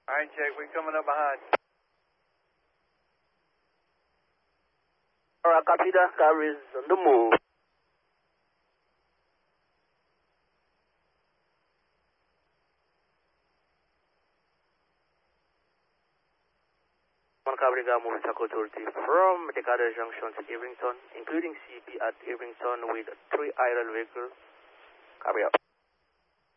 Alright, check. We're coming up behind. Alright, copy that. Car is on the move. Cabrera moving Taco Authority from Decatur Junction to Irvington, including CP at Irvington with 3 idle vehicles. Carry up.